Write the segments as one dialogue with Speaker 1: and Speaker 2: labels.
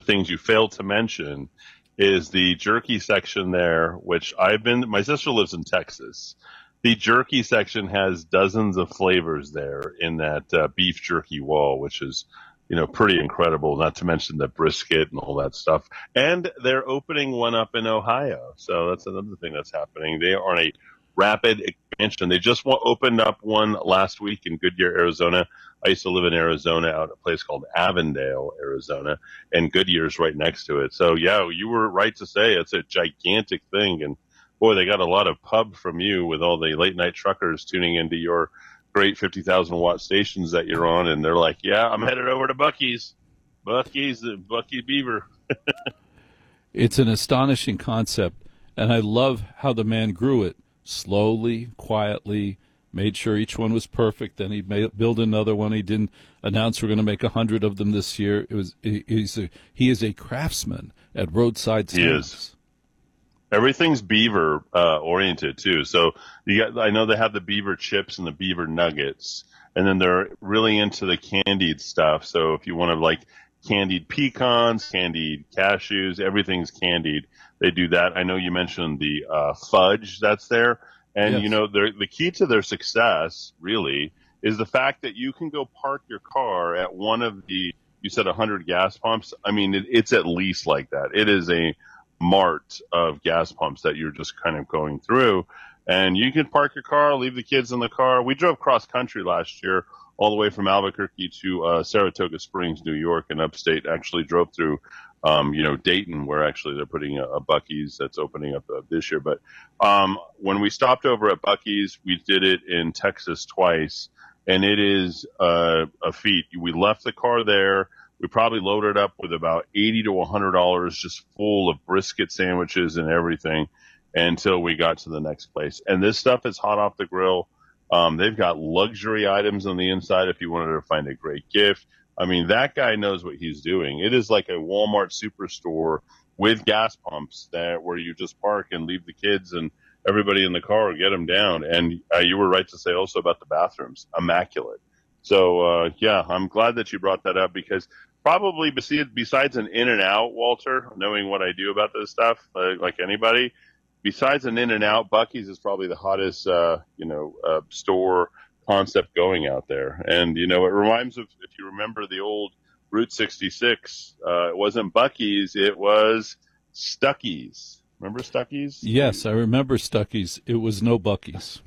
Speaker 1: things you failed to mention is the jerky section there, which my sister lives in Texas. The jerky section has dozens of flavors there in that beef jerky wall, which is, pretty incredible, not to mention the brisket and all that stuff. And they're opening one up in Ohio. So that's another thing that's happening. They are on a rapid expansion. They just opened up one last week in Goodyear, Arizona. I used to live in Arizona out at a place called Avondale, Arizona, and Goodyear's right next to it. So, yeah, you were right to say it's a gigantic thing. And, boy, they got a lot of pub from you with all the late-night truckers tuning into your great 50,000-watt stations that you're on. And they're like, yeah, I'm headed over to Buc-ee's. Buc-ee's Beaver.
Speaker 2: It's an astonishing concept, and I love how the man grew it slowly, quietly, made sure each one was perfect. Then he built another one. He didn't announce we're going to make 100 of them this year. He is a craftsman at roadside stands.
Speaker 1: He is. Everything's beaver oriented too. So I know they have the beaver chips and the beaver nuggets, and then they're really into the candied stuff. So if you want to like candied pecans, candied cashews, everything's candied. They do that. I know you mentioned the fudge that's there. And,
Speaker 2: Yes.
Speaker 1: The key to their success, really, is the fact that you can go park your car at one of you said 100 gas pumps. I mean, it's at least like that. It is a mart of gas pumps that you're just kind of going through. And you can park your car, leave the kids in the car. We drove cross country last year all the way from Albuquerque to Saratoga Springs, New York, and upstate. Actually drove through Dayton, where actually they're putting a Buc-ee's that's opening up this year. But when we stopped over at Buc-ee's, we did it in Texas twice, and it is a feat. We left the car there. We probably loaded up with about $80 to $100 just full of brisket sandwiches and everything until we got to the next place. And this stuff is hot off the grill. They've got luxury items on the inside if you wanted to find a great gift. I mean, that guy knows what he's doing. It is like a Walmart superstore with gas pumps where you just park and leave the kids and everybody in the car, get them down. And you were right to say also about the bathrooms, immaculate. So, I'm glad that you brought that up because probably besides an In-N-Out, Walter, knowing what I do about this stuff, like anybody, besides an In-N-Out, Buc-ee's is probably the hottest, store concept going out there. And, it reminds of, if you remember the old Route 66, it wasn't Buc-ee's, it was Stuckey's. Remember Stuckey's?
Speaker 2: Yes, I remember Stuckey's. It was no Buc-ee's.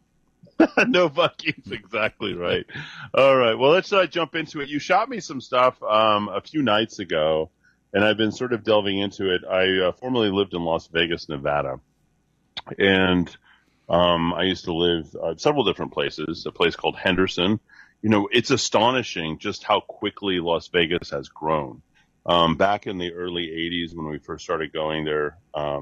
Speaker 1: No Buc-ee's, exactly right. All right, well, let's jump into it. You shot me some stuff a few nights ago, and I've been sort of delving into it. I formerly lived in Las Vegas, Nevada, and I used to live several different places, a place called Henderson. It's astonishing just how quickly Las Vegas has grown. Back in the early 80s when we first started going there,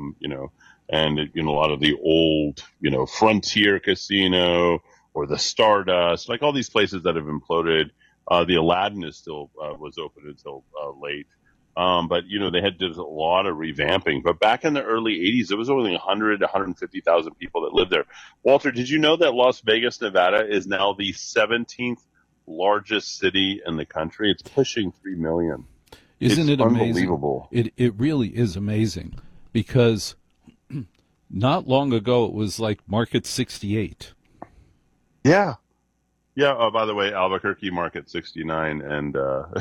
Speaker 1: and a lot of the old, Frontier Casino or the Stardust, like all these places that have imploded. The Aladdin is still was open until late. But, they did a lot of revamping. But back in the early 80s, there was only 100 to 150,000 people that lived there. Walter, did you know that Las Vegas, Nevada is now the 17th largest city in the country? It's pushing 3 million.
Speaker 2: Isn't it amazing?
Speaker 1: Unbelievable.
Speaker 2: It really is amazing because not long ago it was like Market 68.
Speaker 1: Yeah. Yeah. Oh, by the way, Albuquerque Market 69. And,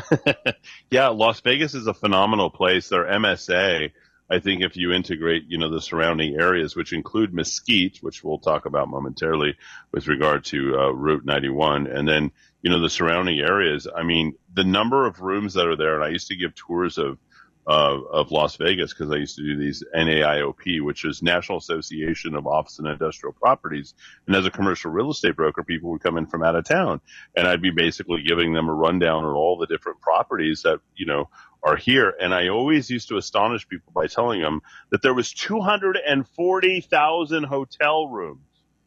Speaker 1: Las Vegas is a phenomenal place. Their MSA, I think if you integrate, the surrounding areas, which include Mesquite, which we'll talk about momentarily with regard to Route 91, and then, the surrounding areas, I mean, the number of rooms that are there, and I used to give tours of Las Vegas because I used to do these NAIOP, which is National Association of Office and Industrial Properties. And as a commercial real estate broker, people would come in from out of town, and I'd be basically giving them a rundown of all the different properties that, are here. And I always used to astonish people by telling them that there was 240,000 hotel rooms.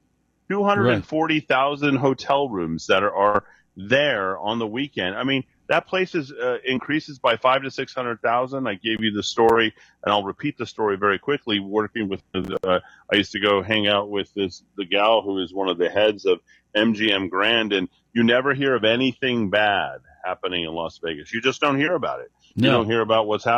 Speaker 1: 240,000 hotel rooms that are there on the weekend. I mean, that place increases by 500,000 to 600,000. I gave you the story, and I'll repeat the story very quickly. Working with, I used to go hang out with the gal who is one of the heads of MGM Grand, and you never hear of anything bad happening in Las Vegas. You just don't hear about it.
Speaker 2: No.
Speaker 1: You don't hear about what's happening